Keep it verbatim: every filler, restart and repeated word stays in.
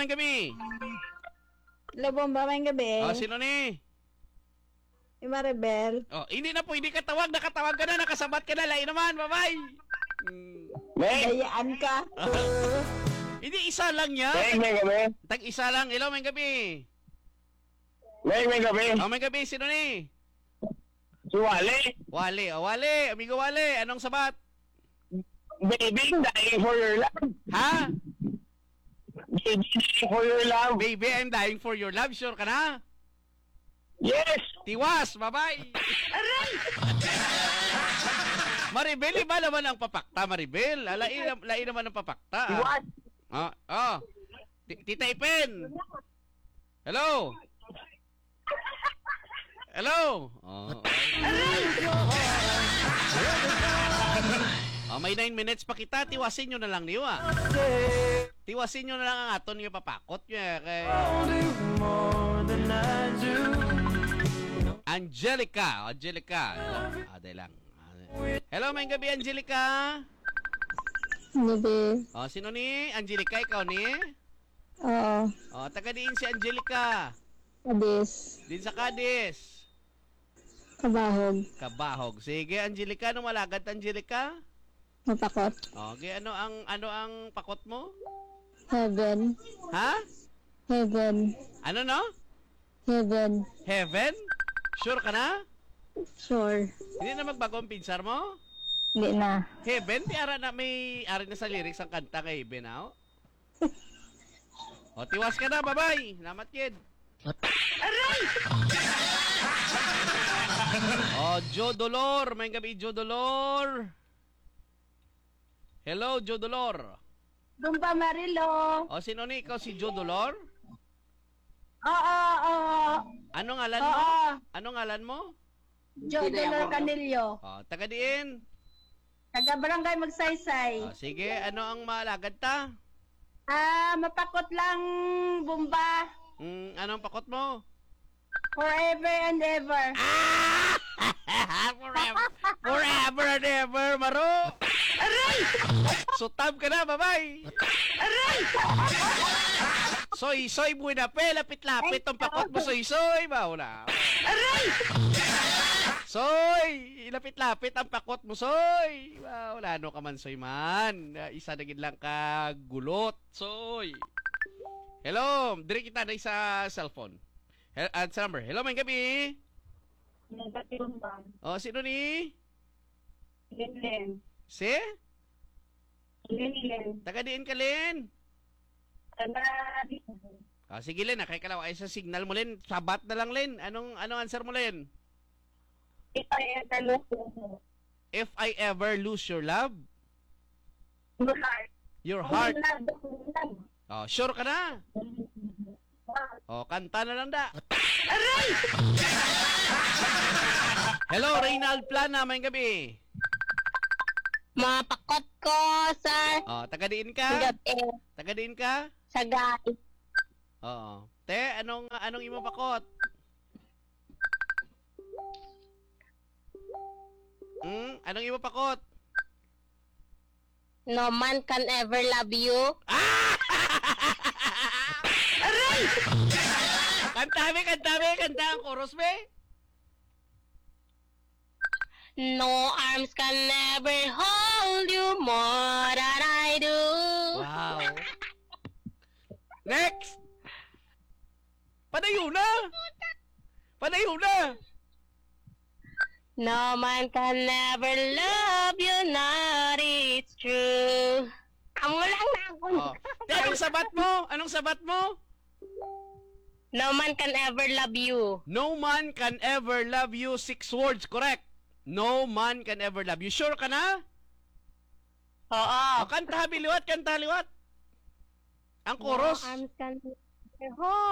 may gabi. Hello, Bomba, may gabi. Oh, sino ni? Si Maribel. Oh, hindi na po, hindi ka tawag, nakatawag ka na, nakasabat ka na, lain naman, bye-bye. Hmm. Dayaan ka. Hindi, isa lang niya. May may gabi. Tag-isa lang. Hello, may gabi. May may gabi. Oh, may gabi, sino ni? Si Wale. Wale, oh, Wale, amigo Wale, anong sabat? Baby, dying for your love. Ha? Baby, dying for your love. Baby, I'm dying for your love, sure ka na? Yes. Tiwas, bye-bye. Maribel, iba naman ang papakta, Maribel. Lain, lain naman ang papakta. What? Ah, oh. Tita Ipen. Hello. Hello. Oh. Oh, may nine minutes pa kita. Tiwasin nyo na lang niyo, ah. Tiwasin nyo na lang ang aton yung papakot nyo. Kay... Angelica. Angelica. Ah, dahil lang. Hello, may gabi, Angelica. Gabi. Oh, sino ni? Angelica, ikaw ni? Oo. Oh, taga diin si Angelica. Adis. Din sa Cadiz. Kabahog. Kabahog. Sige, Angelica, ano malagad, Angelica? Mapakot. Okay, ano ang ano ang pakot mo? Heaven. Ha? Heaven. Ano no? Heaven. Heaven? Sure ka na? Sure. Hindi na magbago ang pinsar mo? Hindi na. Heaven? Di ara na may ari na sa lyrics ang kanta kay Heaven, ha? O, tiwas ka na. Bye-bye. Salamat, kid. Aray! Oh, Joe Dolor. May gabi, Joe Dolor. Hello, Joe Dolor. Bomba Marilo. O, sino ni? Ikaw si Joe Dolor? Oo, oo. Anong ngalan mo? Oo. Anong ngalan mo? Joe Dolor Canillo. O, taga diin. Taga Barangay Magsaysay. O, sige, ano ang malagad ta? Ah, mapakot lang, Bomba. Mm, anong pakot mo? Forever and ever. forever, forever and ever, Maro. Aray! Sutab ka na, bye-bye. Aray! Soy, soy, buena pe, lapit-lapit ang pakot mo, soy, soy, baula. Aray! Soy, lapit-lapit ang pakot mo, soy. Wala no ka man, soy man. Isa na gid lang ka gulot, soy. Hello, dire kita na sa cellphone. He- at sa number. Hello, may gabi. Oh, sino ni? Lin. Si? Lin. Taga diin ka, Lin. Taga Ah, sige, Lin. Nakay ka lang. Ay, sa signal mo, Lin. Sabat na lang, Lin. Anong, anong answer mo, Lin? If I ever lose If I ever lose your love? your heart. Your heart? Oh, sure ka na? Oh, kanta na lang da. Aray! Hello, Reynald Plana. May gabi. Mapakot ko sa Oh, taga diin ka? gabi. Taga diin ka? Sagay. Oo. Te, anong anong imo pakot? Hmm, anong imo pakot? No man can ever love you. Aray! Kanta be, kanta be, kanta ang chorus be. No arms can never hold you more than I do. Wow. Next. Padayo na. Padayo na. No man can never love you, not it's true. Amo lang na ako. Oh. Te, anong sabat mo? Anong sabat mo? No man can ever love you. No man can ever love you. Six words, correct? No man can ever love you. Sure ka na? Oo. O, kanta biliwat, kanta liwat. Ang chorus. No arms can never hold